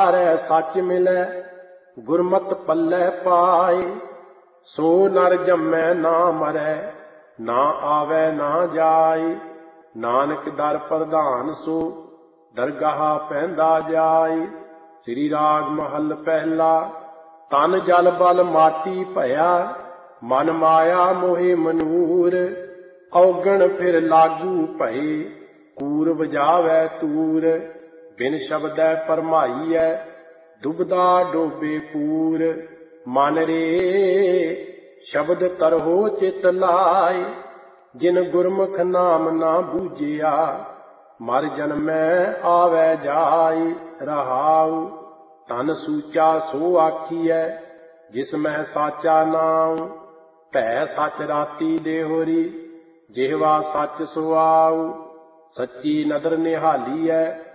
ਵਿਚਾਰੈ ਸੱਚ ਮਿਲੈ, ਗੁਰਮਤਿ ਪੱਲੇ ਪਾਏ। ਸੋ ਨਰ ਜੰਮੈ ਨਾ ਮਰੈ, ਨਾ ਆਵੈ ਨਾ ਜਾਏ। ਨਾਨਕ ਦਰ ਪ੍ਰਧਾਨ ਸੋ, ਦਰਗਾਹ ਪੈਂਦਾ ਜਾਏ। ਸ੍ਰੀ ਰਾਗ ਮਹੱਲ ਪਹਿਲਾ। ਤਨ ਜਲ ਬਲ ਮਾਟੀ ਭਇਆ, ਮਨ ਮਾਇਆ ਮੋਹਿ ਮਨੂਰ। ਔਗਣ ਫਿਰ ਲਾਗੂ ਭਏ, ਕੂਰ ਵਜਾਵੈ ਤੂਰ। ਬਿਨ ਸ਼ਬਦੈ ਭਰਮਾਈਐ, ਦੁਬਦਾ ਡੋਬੇ ਪੂਰ। ਮਨ ਰੇ ਸ਼ਬਦ ਤਰਹੋ ਚਿਤ ਲਾਇ, ਜਿਨ ਗੁਰਮੁਖ ਨਾਮ ਨਾ ਬੂਝਿਆ। ਮਰ ਜਨਮੈ ਆਵੈ ਜਾਇ ਰਹਾਉ। ਤਨ ਸੂਚਾ ਸੋ ਆਖੀਐ, ਜਿਸ ਮੈਂ ਸਾਚਾ ਨਾਉ। ਭੈ ਸੱਚ ਰਾਤੀ ਦੇਹੁਰੀ, ਜਿਹਵਾ ਸੱਚ ਸੁਆਉ। ਸੱਚੀ ਨਦਰ ਨਿਹਾਲੀਐ,